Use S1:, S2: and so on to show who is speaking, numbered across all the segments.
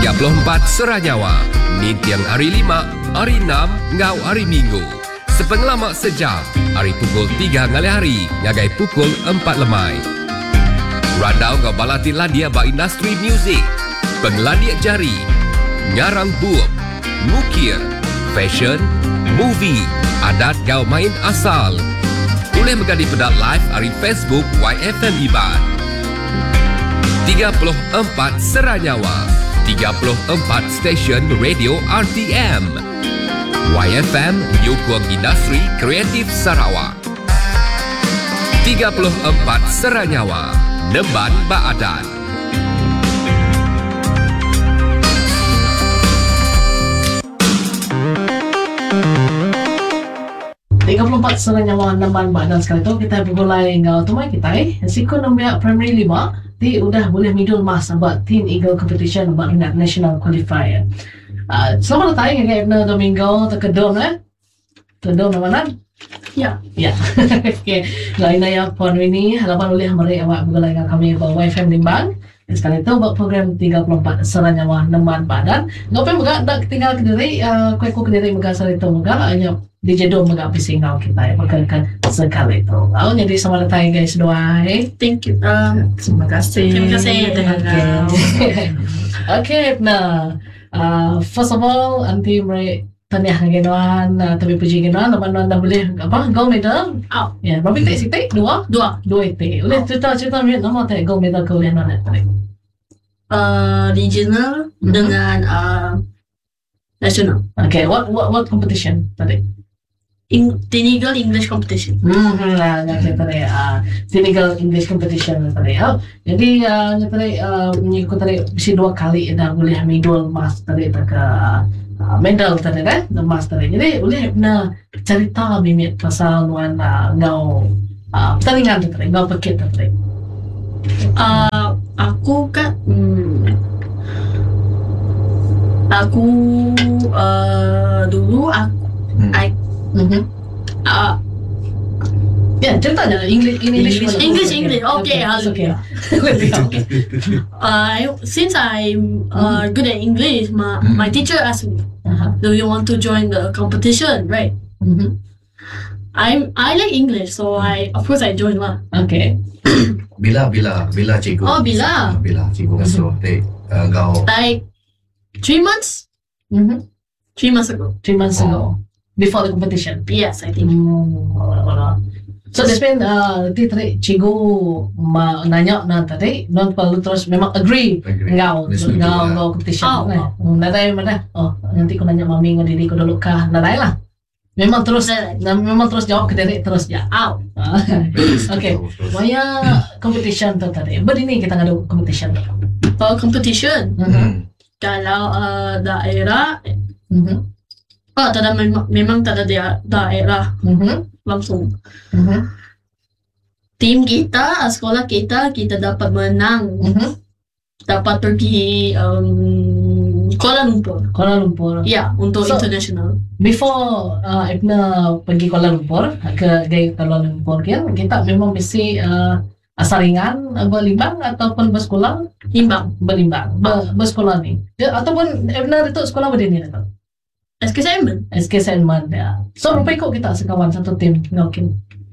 S1: 34 Seranyawa. Ni tiang hari 5, hari 6, ngau hari Minggu. Sepenglamak sejam, hari pukul 3 ngali hari, ngagai pukul 4 lemai. Randau ngau balati landia ba industri muzik, penglandia jari, ngarang buuk, mukir, fashion, movie, adat ngau main asal. Boleh menggadi pedat live hari Facebook YFM Iban. 34 Seranyawa, 34 stesen radio RTM. YFM menyokong industri kreatif Sarawak. 34 Seranyawa, Nemban Baadan.
S2: Empat Seranyawa Nemban Baadan sekali tu kita bermulai ngau tumai kita sikun nombor primary 5 di udah boleh middle mas buat Teen Eagle Competition buat National Qualifier. Selamat datang ke Ibn Domingo terkedom Terdom mana? Ya. Okey. Lain ayah puan ini harapan oleh mereka awak bergulai dengan kami bawa YFM Limbang. Sekali itu buat program 34 Seranyawa Nemban Baadan. Ngapain juga nak tinggal Kediri, kuih Kediri juga sekali itu juga hanya di Jedom juga pising ngau kita berkenaan sekali itu. Jadi selamat datang guys dua.
S3: Thank you. Terima kasih.
S2: Okay, nah. First of all, anti mereka tanya ginoan, tapi puji ginoan, naman dah boleh apa gold medal? Ya, berapa titik? Dua titik. Boleh cerita mereka nama tak gold medal kau yang mana tadi?
S3: Regional dengan national.
S2: Okay, what competition tadi?
S3: Teen Eagle English Competition.
S2: Tadi Teen Eagle English Competition tadi. Jadi tadi mengikut tadi mesti 2 kali dah boleh medal mas tadi tak medal tadi emas tadi. Jadi boleh nak cerita bimit pasal nuan ngau pertandingan tadi, ngau paket tadi.
S3: Aku kan aku dulu
S2: ya, cerita aja English.
S3: Okay. Since I'm good at English, my teacher asked me, "Do you want to join the competition?" Right? I like English, so of course I joined lah.
S2: Okay.
S4: Bila cikgu. Bila cikgu masuk kau.
S3: Like 3 months. 3 months ago.
S2: 3 months ago. Before the competition.
S3: Yes, I think.
S2: So that's been tadi cikgu nanya tadi non perlu terus memang agree ngau competition. Nadai mana? Nanti aku nanya mami dengan diri aku dulu kah? Nadai lah. Memang terus jawab ke diri terus ya. Okay. Maya competition tu tadi. Berdini kita ngadu competition.
S3: Competition. Kalau daerah memang tak ada daerah langsung. Tim kita, sekolah kita dapat menang, dapat pergi Kuala Lumpur. Ya, untuk international.
S2: Before Ibna pergi Kuala Lumpur ke Kuala Lumpur kan, kita memang mesti saringan berlimbang ataupun bersekolah berlimbang bersekolah ni ataupun Ibna itu sekolah berdini atau SK Saiman ya. So berapa ikut kita sekawan satu tim ngakin?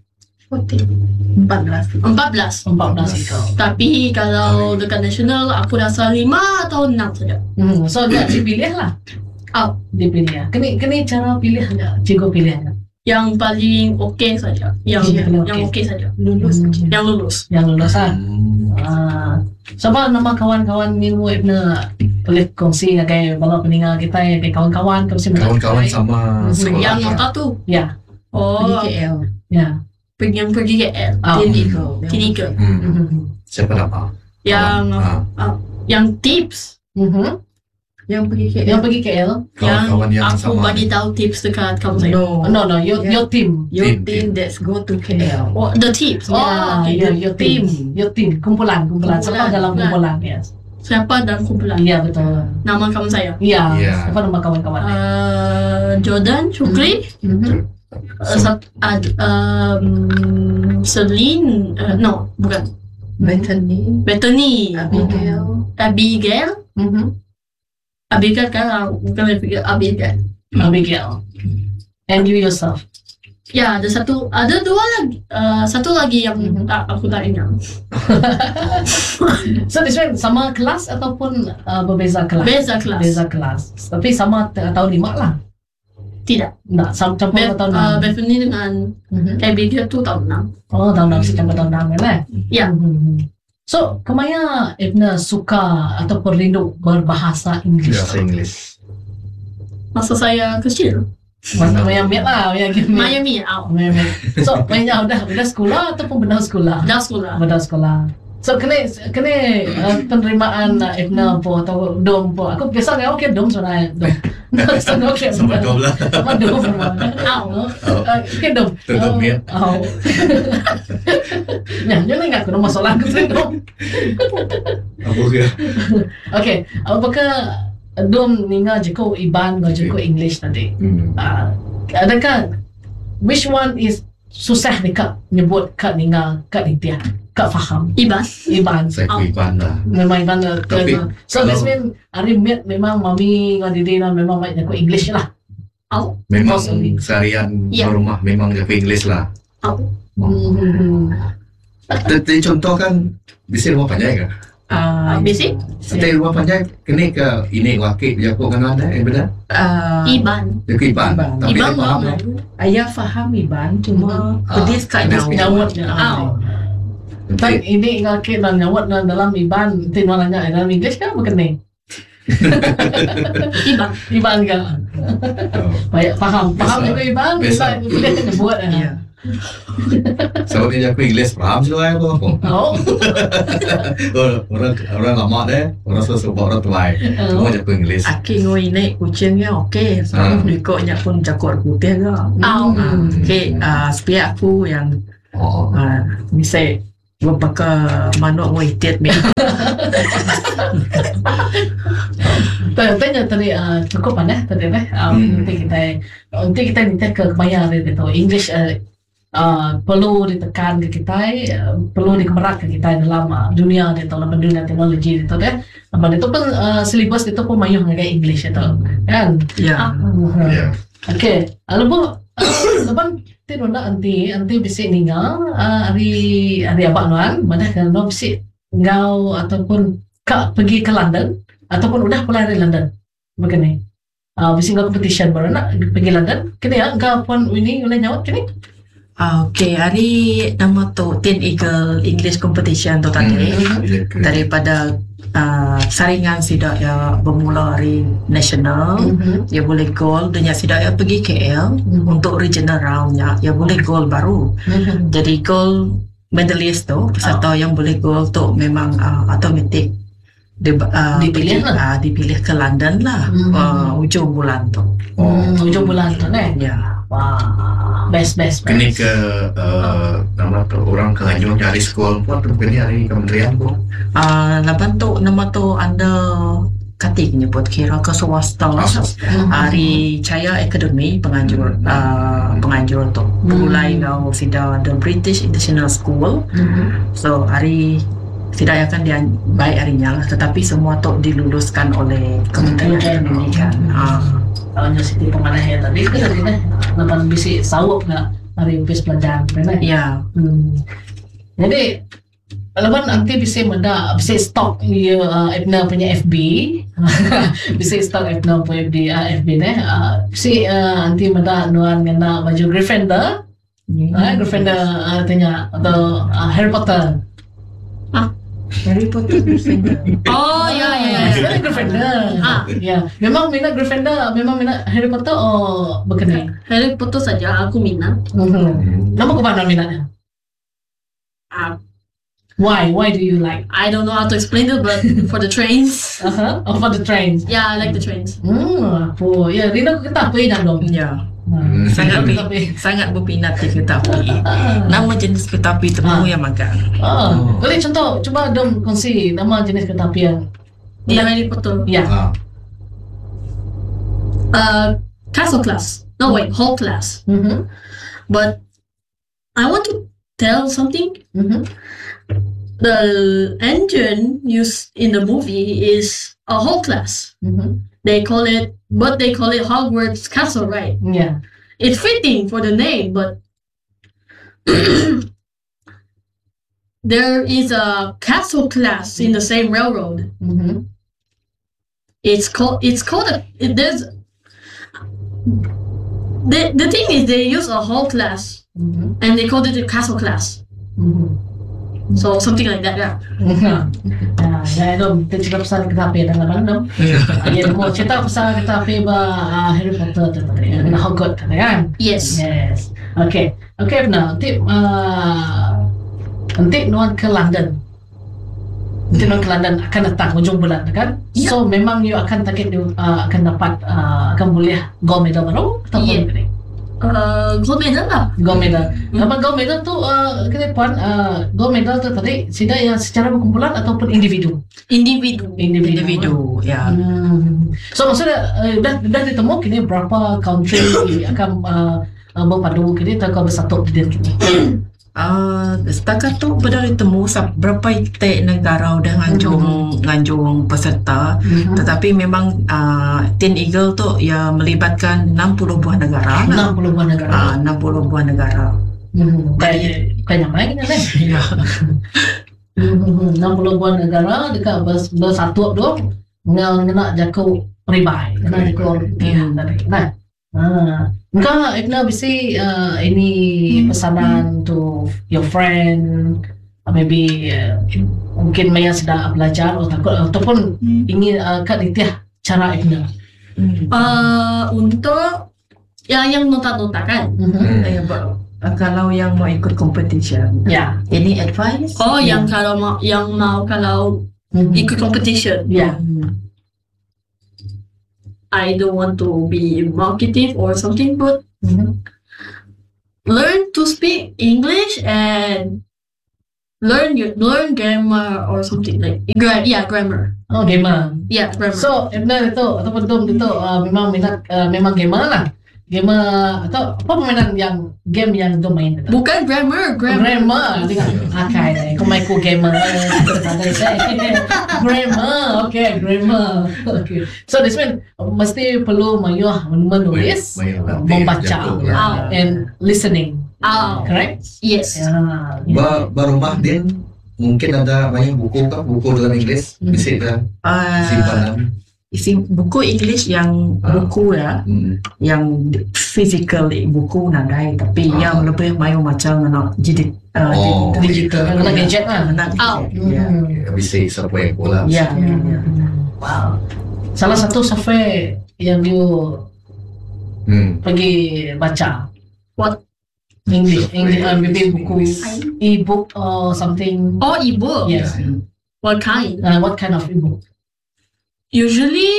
S3: 14 ikut. Tapi kalau dekat nasional aku rasa 5 atau 6 saja.
S2: So dia dipilih lah. Dipilih. Kini cara pilih aja, cikgu pilih aja.
S3: Yang paling okey saja. Yang okey saja. Yang lulus
S2: Siapa nama kawan-kawan minmu Ibna boleh kongsi kayak balap peninggal kita kayak kawan-kawan
S4: kawan-kawan sama sekolah.
S3: Yang nota tu.
S2: Ya.
S3: Pergi KL. Ya. Pergi KL. Teen Eagle.
S4: Siapa nama?
S3: Yang tips. Yang pergi KL.
S4: Kawan-kawan yang
S3: aku
S4: sama.
S3: bagi tahu tips dekat kamu saya.
S2: No, your team.
S3: Your team that's go to KL. The tips.
S2: Your team. Kumpulan. Siapa dalam kumpulan? Yes.
S3: Siapa dalam kumpulan?
S2: Iya betul.
S3: Nama kamu saya.
S2: Iya. Siapa nama kawan-kawan?
S3: Jordan, Shukri, Celine, no, bukan. Bethany, Abigail, Abigail kan, bukan Abigail.
S2: Abigail. And you yourself?
S3: Ya, ada dua lagi. Satu lagi yang aku tak ingat.
S2: So this one sama kelas ataupun berbeza kelas? Beza kelas. Tapi sama tahun 5 lah.
S3: Tidak.
S2: Tak, campur tahun 6.
S3: Bethany dengan Abigail tu tahun 6.
S2: Oh, tahun 6 campur tahun 6 kan?
S3: Ya.
S2: So, kemana Ibna suka ataupun rindu berbahasa Inggeris?
S4: Bahasa Inggeris.
S3: Masa saya kecil.
S2: Mayamit lah.
S3: Miami.
S2: So, banyak udah sekolah ataupun bedah sekolah? Bedah sekolah. So, kena penerimaan Ibna po atau dom po. Aku biasa kan, okay, dom sebenarnya. Dom.
S4: Sama dom lah.
S2: Sama dom. Okay, dom.
S4: Tutup niat.
S2: Ya, jangan ingat kena masalah aku tu dom.
S4: Apa ke?
S2: Okay, apakah dom ninga jeko Iban atau jeko English tadi? Adakah which one is susah dekat nyebut kat ninga kat Nitya? Kak faham? Iban.
S4: Saya ku Iban lah.
S2: Memang Iban lah.
S4: Tapi
S2: So this mean hari met memang mami dengan didi lah memang banyak jago English lah.
S4: Memang seharian rumah memang jago English lah. Tapi contoh kan bisa rumah panjang kan?
S3: Basic?
S4: Tapi rumah panjang kena ke ini wakil jago kan ada benar?
S3: Iban.
S4: Jago Iban. Tapi
S3: Iban
S4: dia faham lah.
S5: Ayah faham Iban, cuma pedis kat
S2: nyawat.
S4: Nanti
S2: Ini ngakit dan nyawat dalam Iban, nanti nanya dalam English kan bukan ni? Iban kan? Banyak faham juga Iban.
S4: Biasa.
S2: Bila kita buat
S4: so dia jago English faham juga aku. Orang lama deh, orang sesuatu orang tua. Semua jago English.
S5: Aki ngoi naik kucingnya okey. Sebab berikutnya pun cakap putih ke. Okey, supaya aku yang bisa pakai manuk ngoi tiat ni.
S2: Tanya tadi cukup mana tadi nanti kita minta ke kebayang itu English perlu ditekan ke kita, perlu dikemerat ke kita dalam dunia itu, dalam dunia teknologi itu deh. Namun itu pun silibus itu pun mayuh dengan English itu kan?
S5: Ya.
S2: Okay, lalu lepas itu nanti bisa ninggal hari apa nuan, mana kalau bisa ngau ataupun pergi ke London ataupun udah pulang dari London, begini. Bisa ngau competition baru nak pergi London, kini ya ngau pun ini boleh nyawat kini.
S5: Okey, hari nama tu Teen Eagle English Competition tu tadi daripada saringan sidak ya bermula hari national, dia boleh goal dan sidak ya pergi KL untuk regional roundnya, ya boleh goal baru. Jadi goal medalist tu peserta yang boleh goal tu memang automatic dipilih ke London lah ujung bulan tu.
S2: Ujung bulan tu ne.
S5: Ya.
S2: Wah, best.
S4: Kini ke nama tu orang ke Hanyung cari sekolah pun tu kini hari kementerian tu.
S5: Nama tu anda katik nyebut kira ke swasta. Hari Cahaya Academy penganjur tu mulai ngau sida the British International School. So hari tidak akan dia baik harinya lah, tetapi semua tu diluluskan oleh Kementerian Pendidikan.
S2: Tahunnya Siti Pemanahnya tadi kan kita nampak bisa sawuk nggak hari upis pelajaran, benar?
S5: Ya.
S2: Jadi lepas nanti bisa stok Ibna punya FB, bisa stok Ibna punya FB ni, bisa nanti menda nuan kena baju Gryffindor, Gryffindor tanya atau Harry Potter.
S5: Harry Potter Gryffindor.
S3: Oh ya.
S2: Sebenarnya Gryffindor. Ya, memang minat Gryffindor, memang minat Harry Potter bukan?
S3: Harry Potter saja aku minat.
S2: Nama kemana minatnya? Why do you like?
S3: I don't know how to explain it, but for the trains.
S2: For the trains.
S3: Yeah, I like the trains.
S2: Ya, Rina kita apa yang dong?
S5: Ya. Sangat berminat di kereta api. Nama jenis kereta api temu yang makan.
S2: Boleh contoh, cuba dong kongsi nama jenis kereta api yang
S3: di Harry Potter.
S2: Ya.
S3: Castle class. No wait, hall class. But I want to tell something. The engine used in the movie is a hall class. they call it Hogwarts Castle, right?
S2: Yeah.
S3: It's fitting for the name, but there is a castle class in the same railroad.
S2: Mm-hmm.
S3: There's the thing is they use a hall class
S2: Mm-hmm.
S3: and they called it a castle class.
S2: Mm-hmm.
S3: So something like that, yeah.
S2: Ya, dom, kita cerita pasal kereta api dan lain dom. Ya, mau cerita pasal kereta api Harry Potter tu tadi, dengan Hogwarts tadi kan?
S3: Yes.
S2: Yes. Okay, benar. Nanti nuan ke London. Nanti nuan ke London akan datang hujung bulan kan?
S3: Ya.
S2: So memang you akan target akan dapat akan boleh gold medal baru ataupun
S3: Ya.
S2: gini?
S3: Gold medal lah.
S2: Gold medal. Dapat gold medal tu kita puan gold medal tu tadi sida yang secara berkumpulan ataupun individu?
S5: Individu, ya.
S2: So maksudnya dah ditemu kini berapa country akan berpadu kini atau bersatu di kini?
S5: Setakat tu pada ditemu berapa negara udah nganjung peserta, tetapi memang Teen Eagle tu ya melibatkan 60 buah negara.
S2: 60 buah negara.
S5: 60 buah negara.
S2: Banyak main kan?
S5: Ya.
S2: 60 buah negara dekat bersatu tu ngena jaku ribai, ngena jaku tadi. Nah, engkau Ibna bisi ini pesanan to your friend, maybe mungkin Maya sedang belajar atau takut ataupun ingin kat ditih cara Ibna.
S3: Untuk yang nota-nota kan.
S5: Kalau yang mau ikut competition,
S2: Ya.
S5: any advice?
S3: Oh, yang mau kalau ikut competition.
S2: Ya.
S3: I don't want to be marketing or something, but learn to speak English and learn grammar or something like grammar.
S2: Oh, gamer.
S3: Yeah, grammar.
S2: So, Ibna itu ataupun Dom itu memang minat memang gamer lah. Gamer atau apa permainan yang game yang Dom main itu?
S3: Bukan grammar.
S2: Grammar. Okay, kau main ku gamer. Grammar. Okay, grammar. Okay. So this means mesti perlu menulis, membaca, and listening. Correct?
S3: Yes.
S4: Barumah din mungkin ada banyak buku dalam Inggeris bisa dah simpanan.
S5: Isi buku English yang buku ya, yang physical buku nadai, tapi yang lebih mayu macam anak
S2: Digital, kena gadget lah.
S4: Bisa siapa yang pola.
S5: Ya.
S2: Wow. Salah satu software yang you pergi baca.
S3: What?
S2: English, maybe buku e-book or something.
S3: Oh, ebook.
S2: Yes.
S3: What kind?
S2: What kind of e-book?
S3: Usually,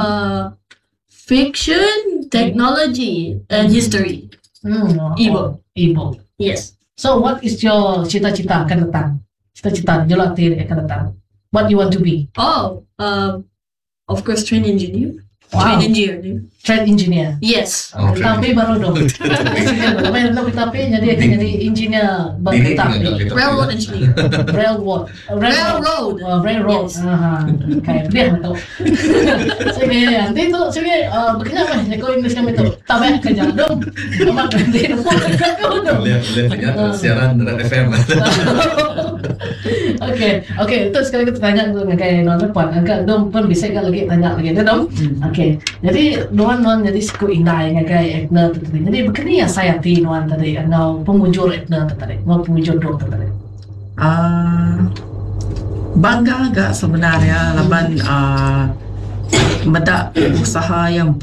S3: fiction, technology, and history. E-book. Yes.
S2: So, what is your cita-cita akan datang? Cita-cita julatir akan datang. What you want to be?
S3: Oh, of course, train engineer.
S2: Wow. Train engineer.
S3: Yes.
S2: Tapi baru dong. Main dong tapi jadi akan jadi engineer berkereta api.
S3: Railroad engineer.
S2: Railroad.
S3: Yes.
S2: Kayak dia tu. Sige, nanti tu sige bekerja apa? Jago English kami tu. Tapi kerja dong. Apa nanti tu?
S4: Boleh tanya siaran dengan FM.
S2: Okay. Itu sekali kita tanya dengan kayak non depan. Angkat dong pun bisa lagi tanya lagi tu dong. Okay. Jadi nuan jadi siku indai ngagai Edna tu tadi. Jadi begini ya saya ti nuan tadi. Ngau pemujur Edna tu tadi. Ngau pemujur dong tu tadi.
S5: Bangga agak sebenarnya laban meda usaha yang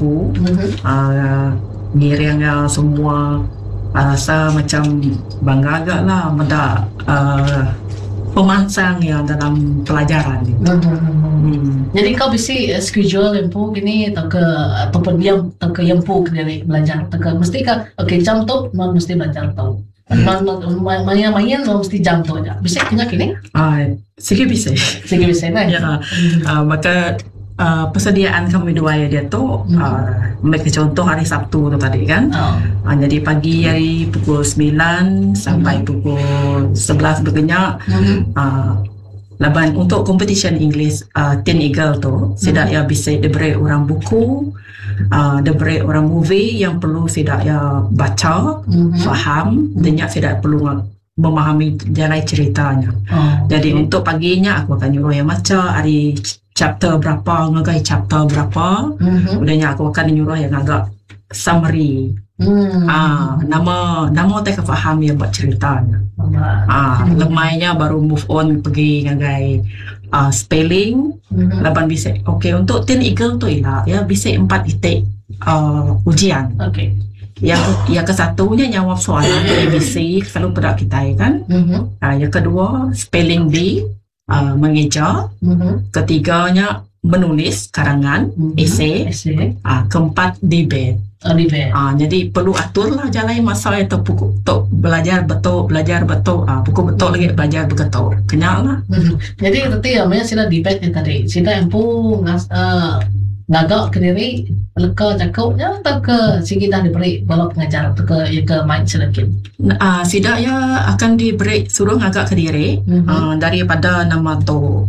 S5: ngirangnya semua rasa macam bangga agak lah meda pemansang yang dalam pelajaran ni.
S2: Jadi kau bisi schedule yang pu gini ataupun yang dari belajar mesti kan jam tu non mesti belajar tau. Main non mesti jam tu aja. Bisa kena kini?
S5: Sige bisa
S2: kan?
S5: Ya. Maka persediaan kami dua ya dia tu ambil contoh hari Sabtu tu tadi kan. Jadi pagi hari pukul 9 sampai pukul 11 berkenyak. Laban untuk competition English Teen Eagle tu sidak ya bisa diberi orang buku, diberi orang movie yang perlu sidak ya baca, faham, dan ya sidak perlu memahami jalan ceritanya. Jadi untuk paginya aku akan nyuruh yang baca hari chapter berapa, ngagai chapter berapa. Kemudiannya aku akan nyuruh yang agak summary. Nama tak faham yang buat ceritanya. Lemainya baru move on pergi ngagai spelling. Laban bisa. Okay, untuk Teen Eagle tu ialah ya bisa 4 titik ujian.
S2: Okay.
S5: Yang kesatunya jawab soalan ABC selalu pada kita kan. Yang kedua spelling bee, mengeja. Ketiganya menulis karangan, esei. Keempat debate. Jadi perlu aturlah jalan masa itu buku untuk belajar betul. Buku betul lagi belajar betul. Kenyal lah.
S2: Jadi tadi namanya sila debate ni tadi. Sila yang pun ngagak ke diri leka cakapnya atau ke sigi dah diberi bola pengajar atau ke mic sedikit.
S5: Sidak ya akan diberi suruh ngagak ke diri daripada nama tu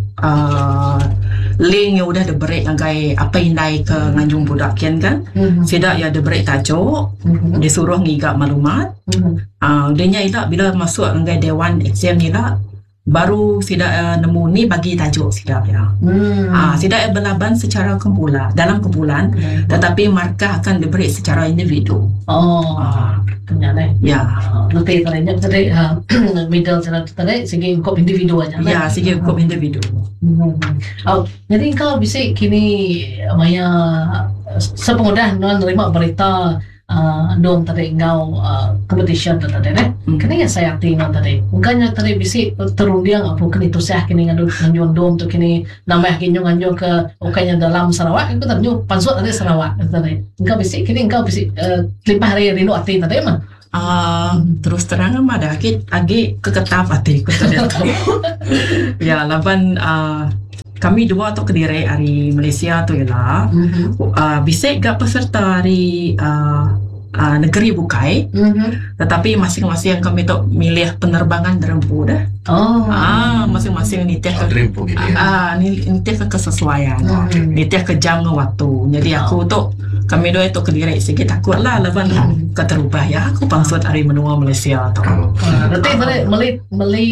S5: link yang udah diberi ngagai apa indai ke nganjung budak kian kan. Sidak ya diberi tajuk, disuruh ngigak maklumat. Dia ila bila masuk ngagai dewan exam ni lah baru sidak nemu ni bagi tajuk sidak ya. Sidak berlaban secara dalam kumpulan, tetapi markah akan diberi secara individu.
S2: Kenyal
S5: ya.
S2: Nanti tadi middle tadi segi kop individu aja.
S5: Ya, segi kop individu.
S2: Jadi kau bisa kini maya sepengudah menerima berita dom tadi engkau competition tadi kini yang saya tinggal tadi bukannya tadi bisa terundiang apa kini tu saya kini nganjung dom tu kini nama nganjung ke bukannya dalam Sarawak itu ternyata pansut tadi Sarawak tadi engkau bisa kini engkau bisa limpah hari rindu hati tadi mah
S5: terus terang ada agi keketap hati ku tadi ya laban kami dua tu kediri hari Malaysia tu ialah bisa gak peserta hari negeri bukai, tetapi masing-masing kami tu milih penerbangan derempu dah. Masing-masing nitih ke kesesuaian, nitih ke jam waktu. Jadi aku tu kami dua itu kediri sikit takut lah laban keterubah ya aku pangsut hari menua Malaysia tu.
S2: Nanti meli